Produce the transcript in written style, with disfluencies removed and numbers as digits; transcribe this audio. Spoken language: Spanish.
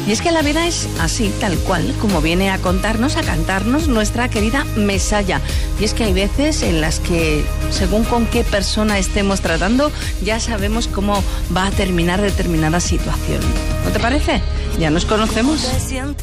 Y es que la vida es así, tal cual, como viene a contarnos, a cantarnos nuestra querida Mesalla. Y es que hay veces en las que, según con qué persona estemos tratando, ya sabemos cómo va a terminar determinada situación. ¿No te parece? Ya nos conocemos.